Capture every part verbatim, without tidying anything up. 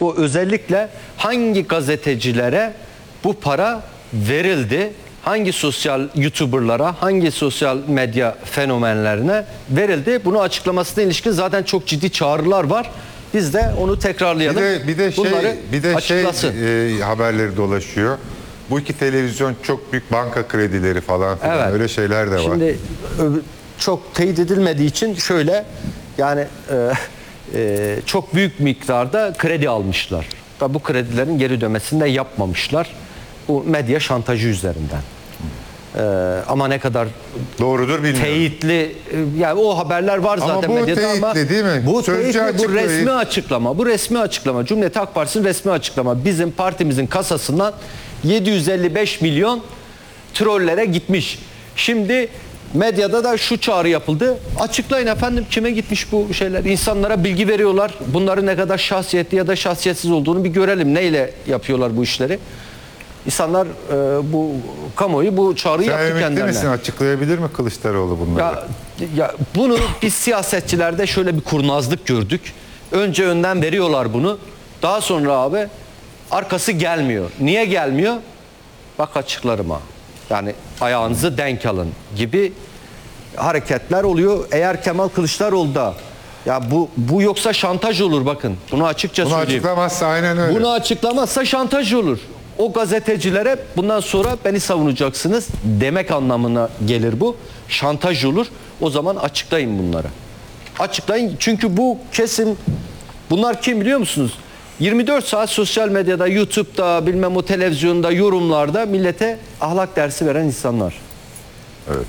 bu özellikle hangi gazetecilere bu para verildi, hangi sosyal YouTuber'lara, hangi sosyal medya fenomenlerine verildi, bunu açıklamasına ilişkin zaten çok ciddi çağrılar var. Biz de onu tekrarlayalım. Bir de, bir de şey, Bunları bir de şey açıklasın. e, haberleri dolaşıyor. Bu iki televizyon çok büyük banka kredileri falan filan, Evet. öyle şeyler de var. Şimdi ö- çok teyit edilmediği için şöyle, yani e, e, çok büyük miktarda kredi almışlar. Da bu kredilerin geri ödemesini de yapmamışlar. Bu medya şantajı üzerinden. E, ama ne kadar Doğrudur bilmiyorum. teyitli, e, yani o haberler var Ama zaten bu medyada ama teyitli değil mi? bu Sözcü teyitli, bu açıklayın. resmi açıklama, bu resmi açıklama, Cumhuriyet Halk Partisi'nin resmi açıklama. Bizim partimizin kasasından yedi yüz elli beş milyon trollere gitmiş. Şimdi medyada da şu çağrı yapıldı. Açıklayın efendim, kime gitmiş bu şeyler? İnsanlara bilgi veriyorlar. Bunların ne kadar şahsiyetli ya da şahsiyetsiz olduğunu bir görelim. Neyle yapıyorlar bu işleri? İnsanlar e, bu kamuoyu bu çağrıyı Sen yaptı ümitli kendilerine. misin? Açıklayabilir mi Kılıçdaroğlu bunları? Ya, ya bunu biz siyasetçilerde şöyle bir kurnazlık gördük. Önce önden veriyorlar bunu. Daha sonra abi arkası gelmiyor. Niye gelmiyor? Bak açıklarım ha. Yani ayağınızı denk alın gibi hareketler oluyor. Eğer Kemal Kılıçdaroğlu da ya bu bu yoksa şantaj olur, bakın. Bunu açıkça Bunu söyleyeyim. açıklamazsa aynen öyle. Bunu açıklamazsa şantaj olur. O gazetecilere bundan sonra beni savunacaksınız demek anlamına gelir bu. Şantaj olur. O zaman açıklayın bunları. Açıklayın, çünkü bu kesim, bunlar kim biliyor musunuz? yirmi dört saat sosyal medyada, YouTube'da, bilmem o televizyonda, yorumlarda millete ahlak dersi veren insanlar. Evet.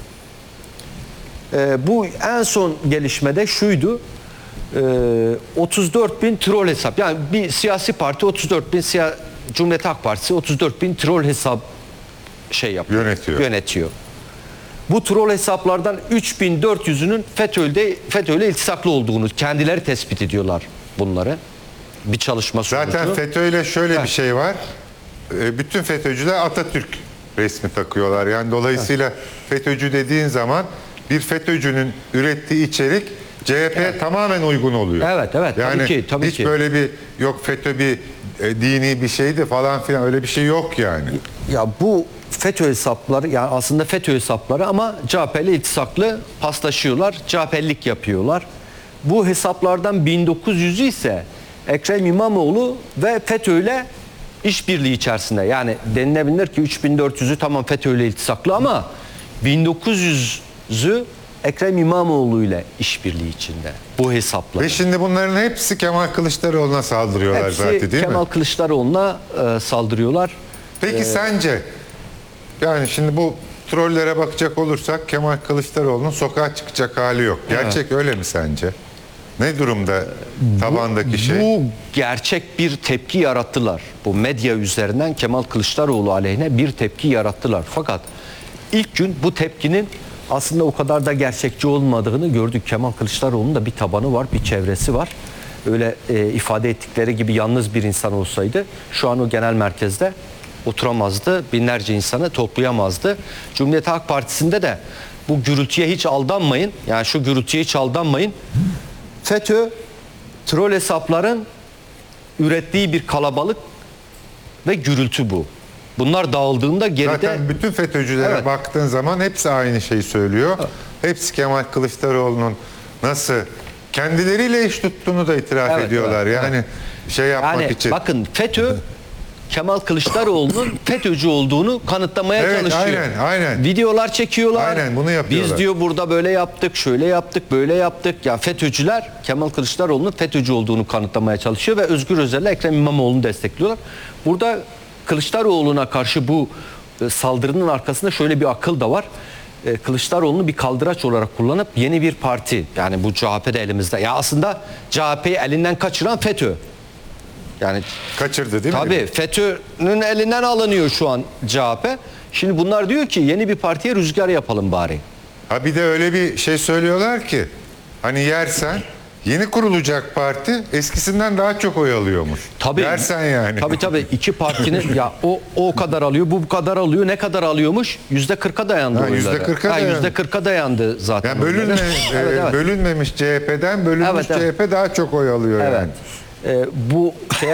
Ee, bu en son gelişmede şuydu. Ee, otuz dört bin troll hesap. Yani bir siyasi parti otuz dört bin siya Cumhuriyet Halk Partisi otuz dört bin troll hesap şey yapıyor. Yönetiyor. Yönetiyor. Bu troll hesaplardan üç bin dört yüzünün FETÖ'de FETÖ'yle iltisaklı olduğunu kendileri tespit ediyorlar bunları. Bir çalışma sonucu. Zaten FETÖ'yle şöyle Heh. bir şey var. E, Bütün FETÖ'cüler Atatürk resmi takıyorlar. Yani dolayısıyla FETÖ'cü dediğin zaman bir FETÖ'cünün ürettiği içerik C H P'ye tamamen uygun oluyor. Evet, evet, yani tabii ki, tabii hiç ki. böyle bir yok FETÖ bir e, dini bir şeydi falan filan, öyle bir şey yok yani. Ya bu FETÖ hesapları, yani aslında FETÖ hesapları ama C H P ile iltisaklı paslaşıyorlar. C H P'lik yapıyorlar. Bu hesaplardan bin dokuz yüzü ise Ekrem İmamoğlu ve FETÖ ile işbirliği içerisinde. Yani denilebilir ki üç bin dört yüzü tamam FETÖ ile iltisaklı ama bin dokuz yüzü Ekrem İmamoğlu ile işbirliği içinde bu hesaplar. Ve şimdi bunların hepsi Kemal Kılıçdaroğlu'na saldırıyorlar Hepsi zaten, değil Kemal mi? Kılıçdaroğlu'na e, saldırıyorlar. Peki Ee, sence, yani şimdi bu trollere bakacak olursak Kemal Kılıçdaroğlu'nun sokağa çıkacak hali yok. Gerçek öyle mi sence? Ne durumda tabandaki şey? Bu gerçek bir tepki yarattılar. Bu medya üzerinden Kemal Kılıçdaroğlu aleyhine bir tepki yarattılar. Fakat ilk gün bu tepkinin aslında o kadar da gerçekçi olmadığını gördük. Kemal Kılıçdaroğlu'nun da bir tabanı var, bir çevresi var. Öyle e, ifade ettikleri gibi yalnız bir insan olsaydı şu an o genel merkezde oturamazdı. Binlerce insanı toplayamazdı. Cumhuriyet Halk Partisi'nde de bu gürültüye hiç aldanmayın. Yani şu gürültüye hiç aldanmayın. FETÖ troll hesapların ürettiği bir kalabalık ve gürültü bu. Bunlar dağıldığında geride... Zaten bütün FETÖ'cülere Evet. baktığın zaman hepsi aynı şeyi söylüyor. Hepsi Kemal Kılıçdaroğlu'nun nasıl kendileriyle iş tuttuğunu da itiraf Evet, ediyorlar. evet, yani şey yapmak Yani için. bakın FETÖ Kemal Kılıçdaroğlu'nun FETÖ'cü olduğunu kanıtlamaya Evet, çalışıyor. aynen, aynen. Videolar çekiyorlar. Aynen, bunu yapıyorlar. Biz diyor burada böyle yaptık, şöyle yaptık, böyle yaptık. Ya FETÖ'cüler Kemal Kılıçdaroğlu'nun FETÖ'cü olduğunu kanıtlamaya çalışıyor ve Özgür Özel'le Ekrem İmamoğlu'nu destekliyorlar. Burada Kılıçdaroğlu'na karşı bu e, saldırının arkasında şöyle bir akıl da var. E, Kılıçdaroğlu'nu bir kaldıraç olarak kullanıp yeni bir parti, yani bu C H P'de elimizde. Ya aslında C H P'yi elinden kaçıran FETÖ. Yani Kaçırdı değil mi? tabii FETÖ'nün elinden alınıyor şu an C H P. Şimdi bunlar diyor ki yeni bir partiye rüzgar yapalım bari. Ha bir de öyle bir şey söylüyorlar ki hani yersen yeni kurulacak parti eskisinden daha çok oy alıyormuş. Tabii. Yersen yani. Tabii tabii iki partinin ya o o kadar alıyor, bu bu kadar alıyor. Ne kadar alıyormuş? yüzde kırka dayandı Ha, oyları. yüzde kırka Ha, dayandı. yüzde kırka dayandı zaten. Yani bölünme, oyları. Evet, e, evet. bölünmemiş C H P'den bölünmüş Evet, evet. C H P daha çok oy alıyor Evet. yani. Ee, bu şeye